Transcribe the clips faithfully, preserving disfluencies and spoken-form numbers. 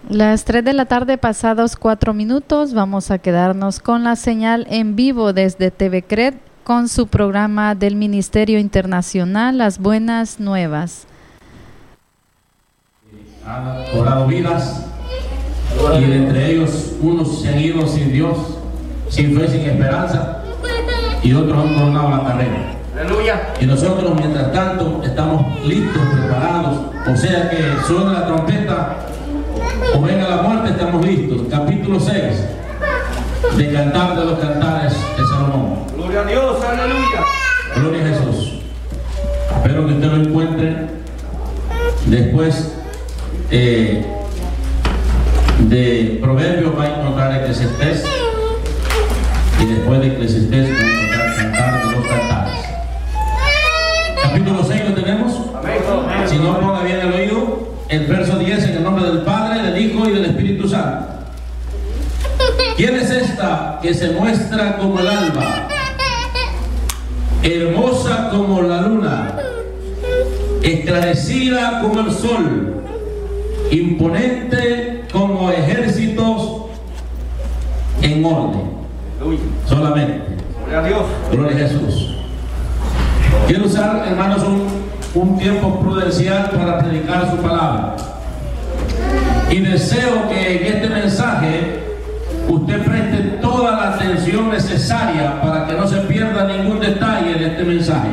Las tres de la tarde pasados cuatro minutos, vamos a quedarnos con la señal en vivo desde T V C R E D con su programa del Ministerio Internacional Las Buenas Nuevas. Han cobrado vidas y entre ellos unos se han ido sin Dios, sin fe, sin esperanza, y otros han coronado la carrera. Aleluya. Y nosotros mientras tanto estamos listos, preparados, o sea que suena la trompeta o venga la muerte, estamos listos. Capítulo seis de Cantar de los Cantares de Salomón. Gloria a Dios, aleluya. Gloria a Jesús. Espero que usted lo encuentre. Después eh, de Proverbios va a encontrar Eclesiastés, y después de Eclesiastés va a encontrar Cantar de los Cantares. Capítulo seis lo tenemos. Amén. Si no, ponga bien el oído. El verso diez, en el nombre del Padre, del Hijo y del Espíritu Santo. ¿Quién es esta que se muestra como el alba, hermosa como la luna, esclarecida como el sol, imponente como ejércitos en orden? Solamente. Gloria a Dios. Gloria a Jesús. Quiero usar, hermanos, un, un tiempo prudencial para predicar su palabra. Y deseo que en este mensaje usted preste toda la atención necesaria para que no se pierda ningún detalle de este mensaje.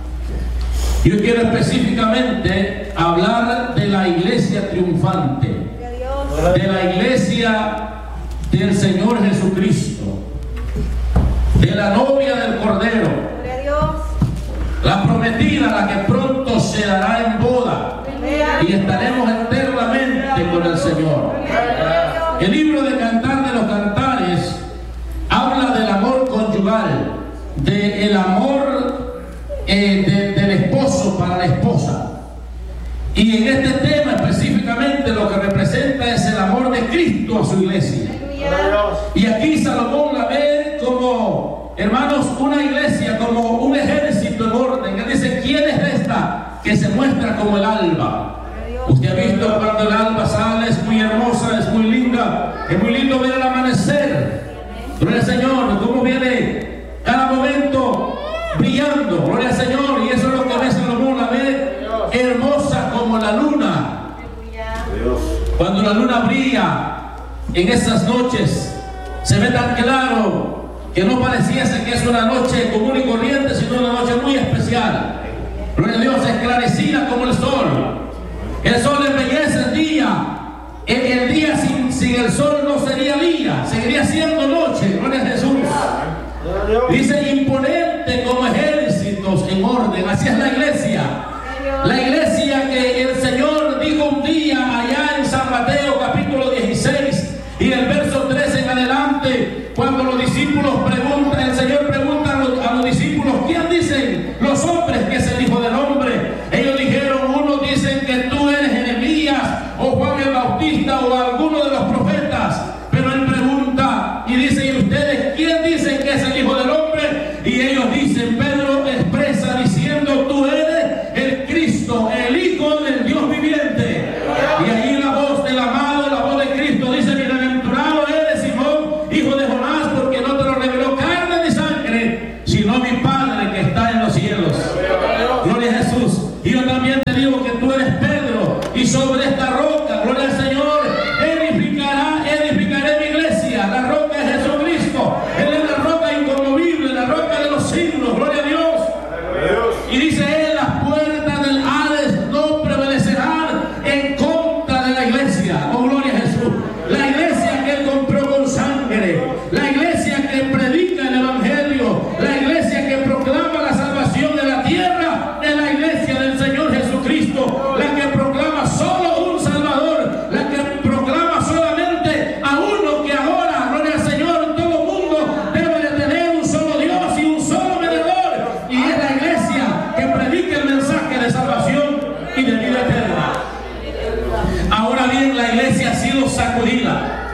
Yo quiero específicamente hablar de la iglesia triunfante, de la iglesia del Señor Jesucristo, de la novia del Cordero, la prometida, la que pronto se dará en boda y estaremos eternamente con el Señor. El libro de Cantar de los Cantares habla del amor conyugal, del amor eh, de, del esposo para la esposa. Y en este tema específicamente lo que representa es el amor de Cristo a su iglesia. Y aquí Salomón la ve como, hermanos, una iglesia, como un ejército en orden. Él dice: ¿quién es esta que se muestra como el alba? Usted ha visto cuando el alba sale, es muy hermosa, es muy linda, es muy lindo ver el amanecer. Gloria al Señor, cómo viene cada momento brillando. Gloria al Señor, y eso es lo que ve Salomón, la ve hermosa como la luna. Cuando la luna brilla en esas noches, se ve tan claro que no pareciese que es una noche común y corriente, sino una noche muy especial. Gloria a Dios, esclarecida como el sol. El sol embellece el día. El, el día sin, sin el sol no sería día, seguiría siendo noche. Gloria a Jesús. Dice: imponente como ejércitos en orden. Así es la iglesia. La iglesia que el Señor dijo un día allá en San Mateo capítulo dieciséis y el verso trece en adelante, cuando los discípulos preguntan, el Señor pregunta a los, a los discípulos: ¿quién dicen los hombres que es el Hijo del Hombre? Ellos dijeron: unos dicen que tú eres Jeremías, o Juan el Bautista, o alguno de los profetas. Pero él pregunta y dice: ¿y ustedes quién dicen que es el Hijo del Hombre? Y ellos dicen, Pedro expresa diciendo: tú eres el Cristo, el Hijo del Dios viviente. Y allí la voz del amado, la voz de Cristo dice: bienaventurado eres, Simón, hijo de Jonás, porque no te lo reveló carne ni sangre, sino mi Padre que está en los cielos. Gloria a Jesús. Y yo también te digo que tú eres Pedro, y sobre esta roca, gloria al Señor, edificará, edificaré mi iglesia. La roca es Jesucristo. Él es la roca inconmovible, la roca de los siglos. Gloria a Dios. Y dice él: las puertas del Hades no prevalecerán en contra de la iglesia. Oh, gloria a Jesús. La iglesia que él compró con sangre, la iglesia que predica el evangelio, la iglesia que proclama la salvación de la tierra, es la iglesia del Señor Jesucristo, la que proclama solo un Salvador, la que proclama solamente a uno que ahora, gloria al Señor, todo mundo debe de tener un solo Dios y un solo mediador, y es la iglesia que predica el mensaje de salvación y de vida eterna. Ahora bien, la iglesia ha sido sacudida.